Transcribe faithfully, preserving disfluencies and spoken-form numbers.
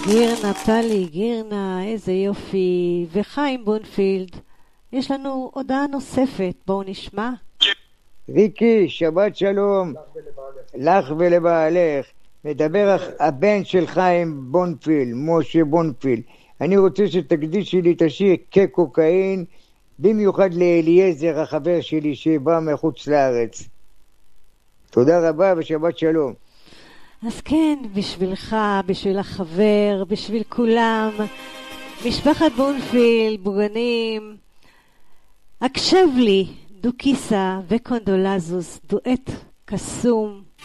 גירנה, פלי, גירנה, איזה יופי. וחיים בונפילד, יש לנו הודעה נוספת, בואו נשמע. ריקי, שבת שלום לך ולבעלך. מדבר הבן של חיים בונפילד, משה בונפילד. אני רוצה שתקדישי לי את השיר כקוקאין, במיוחד לאליעזר החבר שלי שבא מחוץ לארץ. תודה רבה ושבת שלום. אז כן, בשבילך, בשביל החבר, בשביל כולם, משפחת בונפילד, בוגנים, הקשב לי, דוקיסה וקונדולזוס, דואט קסום.